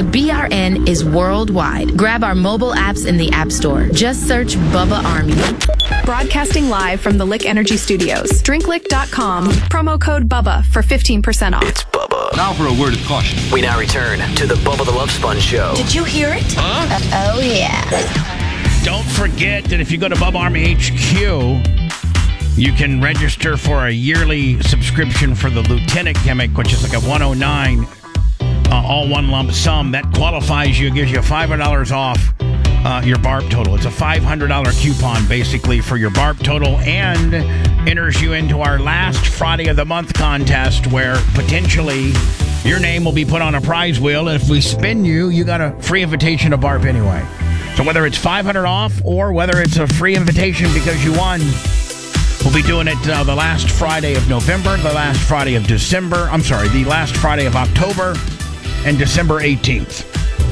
The BRN is worldwide. Grab our mobile apps in the App Store. Just search Bubba Army. Broadcasting live from the Lick Energy Studios. DrinkLick.com. Promo code BUBBA for 15% off. It's Bubba. Now for a word of caution. We now return to the Bubba the Love Sponge Show. Did you hear it? Huh? Oh, yeah. Don't forget that if you go to Bubba Army HQ, you can register for a yearly subscription for the Lieutenant gimmick, which is like a 109, all one lump sum. That qualifies you, gives you $500 off your BARP total. It's a $500 coupon, basically, for your BARP total, and enters you into our last Friday of the month contest, where potentially your name will be put on a prize wheel, and if we spin you, you got a free invitation to BARP anyway. So whether it's $500 off or whether it's a free invitation because you won, we'll be doing it the last Friday of November, the last Friday of December. I'm sorry, the last Friday of October and December 18th.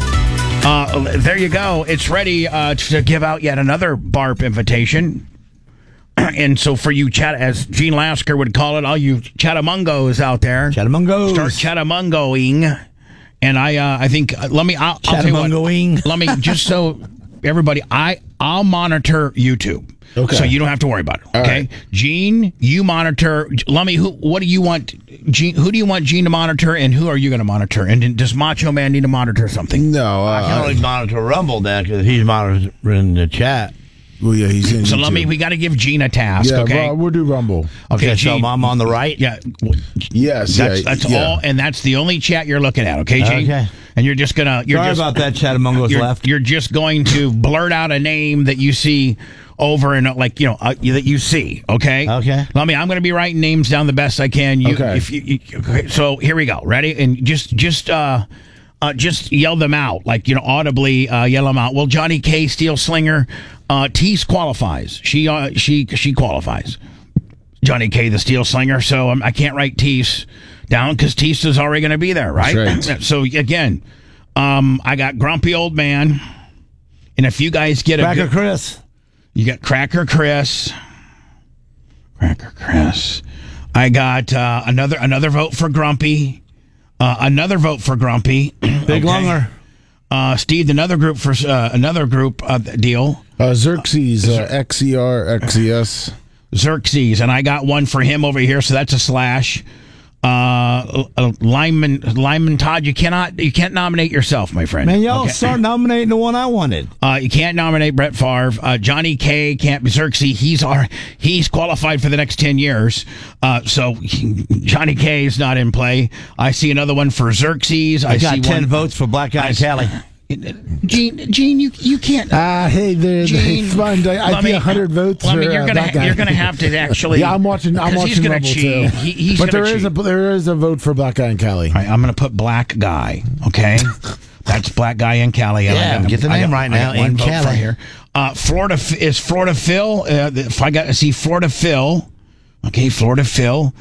There you go. It's ready to give out yet another BARP invitation. And so for you, as Gene Lasker would call it, all you Chattamungos out there. Chattamungos. Start Chattamungoing. And I think, I'll tell you what, let me, just so everybody, I'll monitor YouTube. Okay. So you don't have to worry about it. Okay. Right. Gene, you monitor. Lummy, what do you want? Gene, who do you want Gene to monitor, and who are you going to monitor? And does Macho Man need to monitor something? No. I can only monitor Rumble now because he's monitoring the chat. Well, yeah, he's in So YouTube. Lummy, we got to give Gene a task. Yeah, okay. we'll do Rumble. Okay, so Gene, I'm on the right? Yeah. Yes. That's all, and that's the only chat you're looking at. Okay, Gene. Okay. And you're just gonna. Sorry about that, Chattamungos left. You're just going to blurt out a name that you see over and that you see. Okay. Okay. Lummy, I'm going to be writing names down the best I can. Okay. Okay. So here we go. Ready? And just yell them out, audibly yell them out. Well, Johnny K. Steel Slinger, Tease qualifies. She qualifies. Johnny K. the Steel Slinger. So I can't write Tease down because Tease is already going to be there, right? Right. So again, I got Grumpy Old Man, and if you guys get Cracker Chris. You got Cracker Chris. I got another vote for Grumpy. Another vote for Grumpy. Big Longer. Steve, another group deal. Xerxes, XER, Xerxes, and I got one for him over here, so that's a slash. Lyman Todd, you can't nominate yourself, my friend. Man, y'all start nominating the one I wanted. You can't nominate Brett Favre. Johnny K can't be Xerxes. He's qualified for the next 10 years. So Johnny K is not in play. I see another one for Xerxes. I got 10 votes for Black Guy Cali. Gene, you can't. Hey, they fund. I see 100 votes for you're that guy. You're going to have to actually. Yeah, I'm watching he's gonna Rumble cheat. too. But there is a vote for Black Guy and Cali. All right, I'm going to put Black Guy. Okay, that's Black Guy and Cali. Yeah, get the name right now in Cali here. Florida is Florida Phil. If I got to see Florida Phil. Okay, Florida Phil.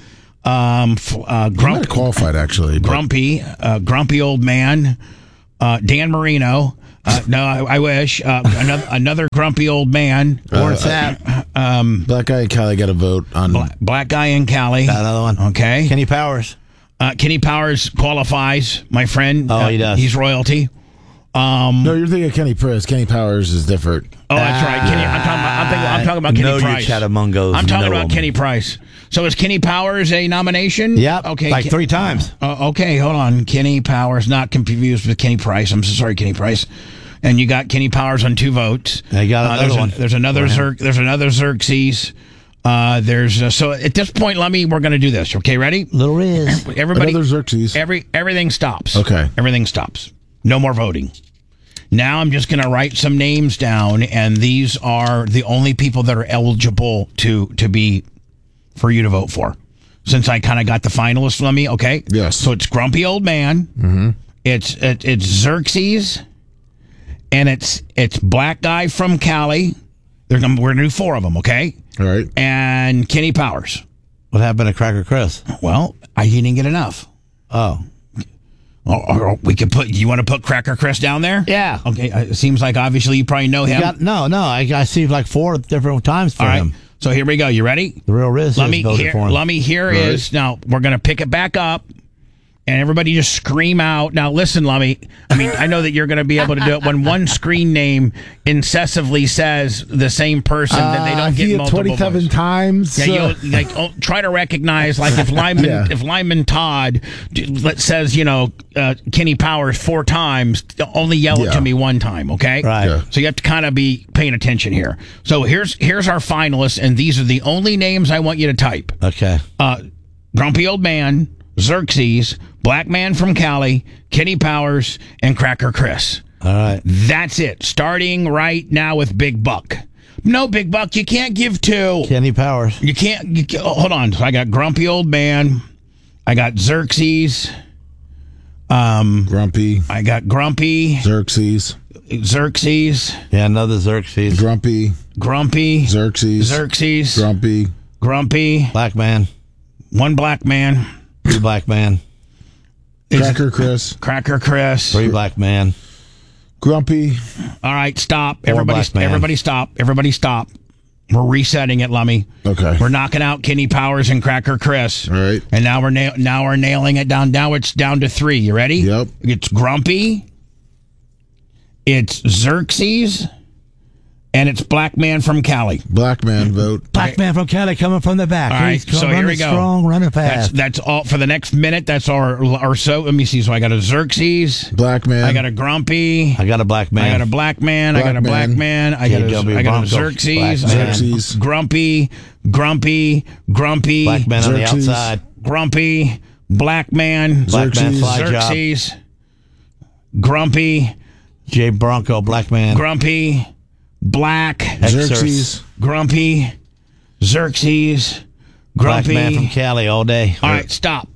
Grumpy qualified actually. Grumpy old man. Dan Marino. No, I wish. Another grumpy old man. What's that? Black Guy and Cali got a vote on. Black Guy and Cali. Got another one. Okay. Kenny Powers. Kenny Powers qualifies, my friend. Oh, he does. He's royalty. No, you're thinking of Kenny Price. Kenny Powers is different. Oh, that's right. I'm talking about Kenny Price. Chattamungos. I'm talking about Kenny Price. So is Kenny Powers a nomination? Yep. Okay. Like 3 times. Okay, hold on. Kenny Powers, not confused with Kenny Price. I'm so sorry, Kenny Price. And you got Kenny Powers on 2 votes. I got another one. There's another Xerxes. So at this point, we're going to do this. Okay, ready? Little Riz. Everybody. Another Xerxes. Everything stops. Okay. Everything stops. No more voting. Now I'm just going to write some names down, and these are the only people that are eligible for you to vote for. Since I kind of got the finalists on me, okay? Yes. So it's Grumpy Old Man. Mm-hmm. It's Xerxes, and it's Black Guy from Cali. We're gonna do 4 of them, okay? All right. And Kenny Powers. What happened to Cracker Chris? Well, he didn't get enough. Oh. Or we could put. You want to put Cracker Chris down there? Yeah. Okay. It seems like obviously you probably know him. I see like 4 different times for him. So here we go. You ready? The real Riz voted for him. Here is now we're going to pick it back up, and everybody just scream out. Now, listen, Lummy. I mean, I know that you're going to be able to do it when one screen name incessively says the same person, then they don't get multiple 27 votes. times. Yeah, try to recognize, like if Lyman Todd says, Kenny Powers 4 times, only yell it to me 1 time, okay? Right. Yeah. So you have to kind of be paying attention here. So here's our finalists, and these are the only names I want you to type. Okay. Grumpy Old Man, Xerxes, Black Man from Cali, Kenny Powers, and Cracker Chris. All right. That's it. Starting right now with Big Buck. No, Big Buck, you can't give 2. Kenny Powers. You can't hold on. So I got Grumpy Old Man. I got Xerxes. Grumpy. I got Grumpy. Xerxes. Yeah, another Xerxes. Grumpy. Xerxes. Grumpy. Black man. 1 Black Man. 2 black man. Cracker Chris. 3 black man. Grumpy. All right, stop. 4 black man. Everybody stop. We're resetting it, Lummy. Okay. We're knocking out Kenny Powers and Cracker Chris. All right. And now we're nailing it down. Now it's down to 3. You ready? Yep. It's Grumpy. It's Xerxes. And it's Black Man from Cali. Black man vote. Black man from Cali coming from the back. All right, He's so here we go. Strong, running fast. That's all for the next minute. That's our so. Let me see. So I got a Xerxes. Black man. I got a Grumpy. I got a black man. I got a Black Man. I got a Black Man. I got a Xerxes. Xerxes. Grumpy. Black man on the Xerxes. outside. Grumpy. Black Man. Black man Xerxes. fly job. Xerxes. Grumpy. Jay Bronco, black man. Grumpy. Black. Xerxes. Grumpy. Xerxes. Black Grumpy. man from Cali all day. All right, stop.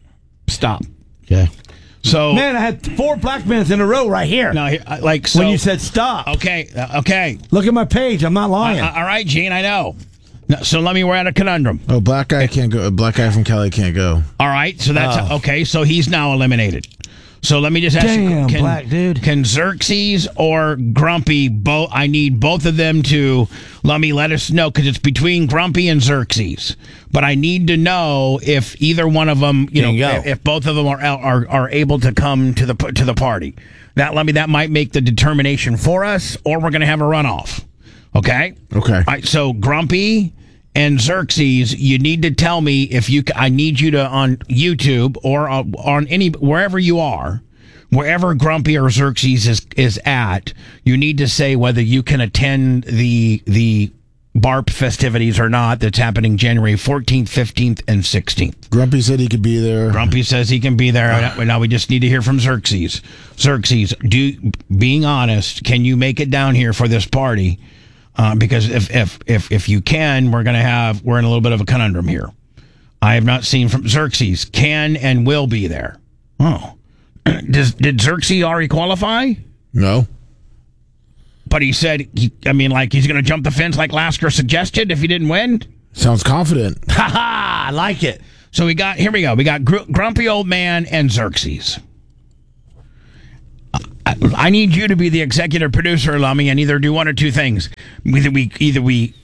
Okay. So Man, I had 4 black men in a row right here. now, like so. when you said stop. Okay. Look at my page. I'm not lying. All right, Gene, I know. No, so let me. We're at a conundrum. Oh, black guy can't go. Black guy from Cali can't go. All right, so that's okay. So he's now eliminated. So let me just ask Damn, you: black dude. Can Xerxes or Grumpy both? I need both of them to let us know, because it's between Grumpy and Xerxes. But I need to know if either one of them, if both of them are able to come to the party. That might make the determination for us, or we're going to have a runoff. Okay. Okay. All right, so Grumpy and Xerxes, you need to tell me if you. I need you to, on YouTube or on any wherever you are, wherever Grumpy or Xerxes is at, you need to say whether you can attend the BARP festivities or not. That's happening January 14th, 15th, and 16th. Grumpy said he could be there. Grumpy says he can be there. Now we just need to hear from Xerxes. Xerxes, being honest, can you make it down here for this party? Because if you can, we're in a little bit of a conundrum here. I have not seen from Xerxes can and will be there. Oh, did Xerxes already qualify? No. But he said he's going to jump the fence like Lasker suggested if he didn't win. Sounds confident. Ha ha! I like it. So here we go. We got Grumpy Old Man and Xerxes. I need you to be the executive producer, Lummy, and either do one or two things. Either we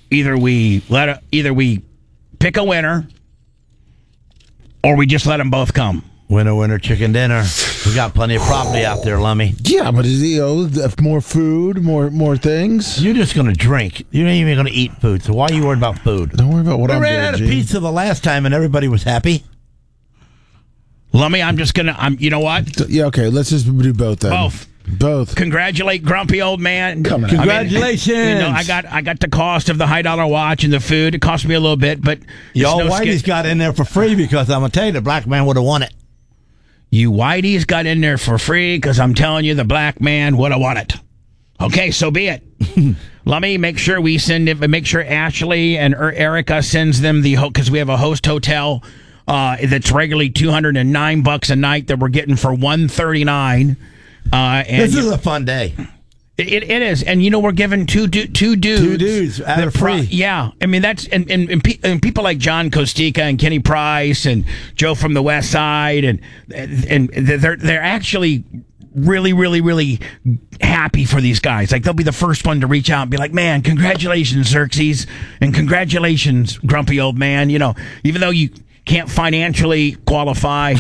pick a winner, or we just let them both come. Winner, chicken dinner. We got plenty of property out there, Lummy. Yeah, but more food, more things. You're just going to drink. You're not even going to eat food. So why are you worried about food? Don't worry about what I'm We doing. ran out of Gene. pizza the last time, and everybody was happy. Lummy, you know what? Yeah, okay. Let's just do both then. Both. Congratulate Grumpy Old Man. Congratulations. I got the cost of the high dollar watch and the food. It cost me a little bit, but Y'all Whitey's got in there for free because I'm going to tell you, the black man would have won it. You Whiteys got in there for free because I'm telling you the black man would have won it. Okay, so be it. Let me make sure we send it. Make sure Ashley and Erica sends them because we have a host hotel that's regularly $209 a night that we're getting for $139. This is a fun day. It is, and we're giving two dudes. Two dudes out of free. Yeah, I mean that's and people like John Kostika and Kenny Price and Joe from the West Side and they're actually really, really, really happy for these guys. Like they'll be the first one to reach out and be like, "Man, congratulations, Xerxes, and congratulations, Grumpy Old Man." Even though can't financially qualify.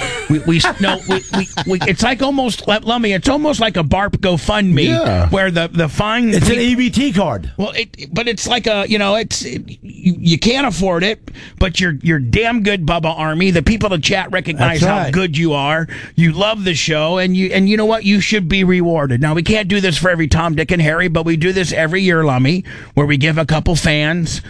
It's like almost, Lummy, it's almost like a BARP GoFundMe where the fine. It's an EBT card. Well, but it's like you can't afford it, but you're damn good, Bubba Army. The people in the chat recognize how good you are. You love the show, and you know what? You should be rewarded. Now, we can't do this for every Tom, Dick, and Harry, but we do this every year, Lummy, where we give a couple fans,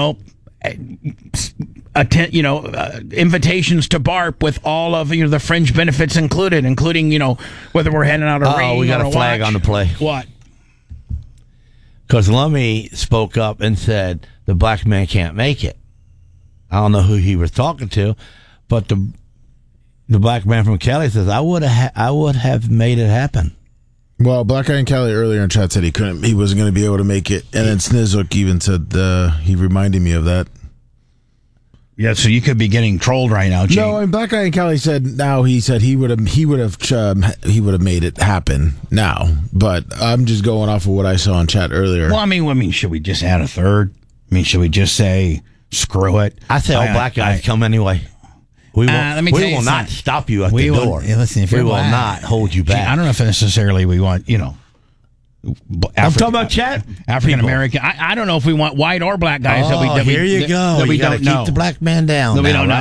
invitations to BARP with all of the fringe benefits including whether we're handing out a ring. We got a flag on the play. What? Because Lummy spoke up and said the black man can't make it. I don't know who he was talking to, but the black man from Cali says I would have made it happen. Well, Black Guy in Cali earlier in chat said he wasn't going to be able to make it, and then Snizzook even said he reminded me of that. Yeah, so you could be getting trolled right now, Gene. No, and Black Guy in Cali said he would have made it happen now, but I'm just going off of what I saw in chat earlier. Well, I mean, should we just add a third? I mean, should we just say screw it? I say all black guys come anyway. We will not stop you at the door. Listen, if we will not hold you back. I don't know if necessarily we want, I'm talking about chat. African American. I don't know if we want white or black guys. Here you go. That we you don't know. Keep the black man down. That we don't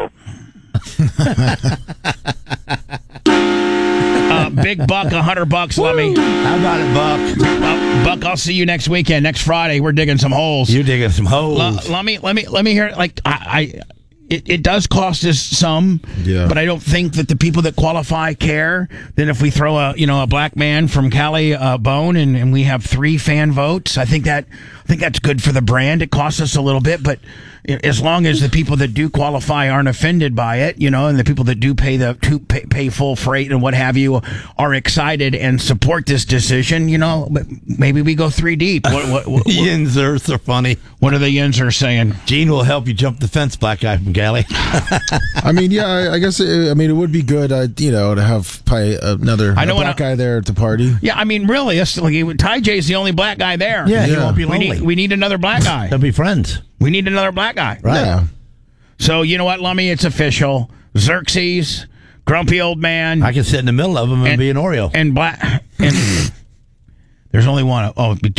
know. Big Buck, $100, let me. How about it, Buck? Buck, I'll see you next weekend, next Friday. We're digging some holes. You're digging some holes. Let me hear. Like It does cost us some, but I don't think that the people that qualify care. Then if we throw a black man from Cali bone and we have 3 fan votes, I think that's good for the brand. It costs us a little bit, but as long as the people that do qualify aren't offended by it, and the people that do pay full freight and what have you are excited and support this decision, maybe we go 3 deep. What Yinzers are funny. What are the Yinzers saying? Gene will help you jump the fence, black guy from Cali. I mean, I guess it would be good, to have another black guy there at the party. Yeah, I mean, really, Ty J's the only black guy there. Yeah, he won't be lonely. We need another black guy. They'll be friends. We need another black guy. Right. Yeah. So, you know what, Lummy? It's official. Xerxes, grumpy old man. I can sit in the middle of them and be an Oreo. And black. And there's only one.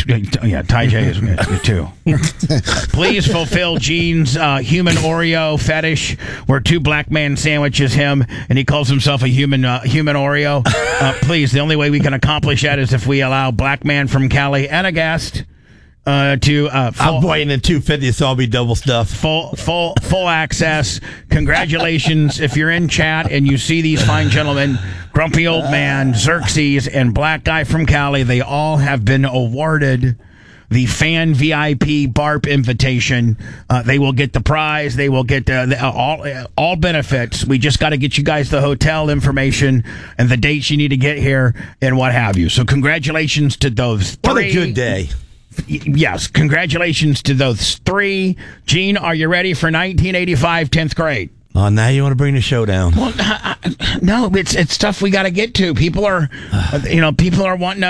Ty J is 2. Please fulfill Gene's human Oreo fetish, where 2 black man sandwiches him, and he calls himself a human Oreo. Please, the only way we can accomplish that is if we allow black man from Cali and a guest I'm waiting at 250, so I'll be double stuffed. Full access. Congratulations if you're in chat and you see these fine gentlemen, grumpy old man, Xerxes, and black guy from Cali. They all have been awarded the fan VIP BARP invitation. They will get the prize. They will get all benefits. We just got to get you guys the hotel information and the dates you need to get here and what have you. So congratulations to those 3. What a good day. Yes, congratulations to those 3. Gene, are you ready for 1985 10th grade? Now you want to bring the show down? Well, no, it's stuff we got to get to. People are, people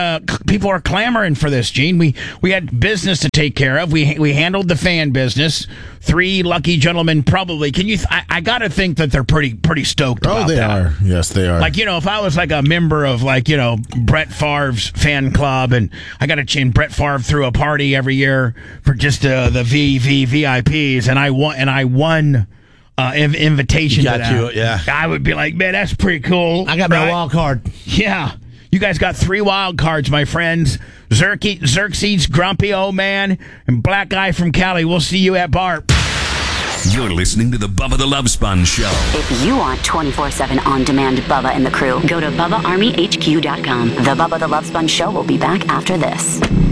are clamoring for this. Gene, we had business to take care of. We handled the fan business. 3 lucky gentlemen, probably. Can you? I got to think that they're pretty stoked. Oh, about they that. are. Yes, they are. Like, if I was like a member of Brett Favre's fan club, and I got to chain Brett Favre through a party every year for just the VIPs, and I won. Invitation to that. I would be like, man, that's pretty cool. I got my wild card. Yeah. You guys got 3 wild cards, my friends. Xerxes, grumpy old man, and black guy from Cali. We'll see you at BARP. You're listening to the Bubba the Love Sponge Show. If you want 24/7 on-demand Bubba and the crew, go to BubbaArmyHQ.com. The Bubba the Love Sponge Show will be back after this.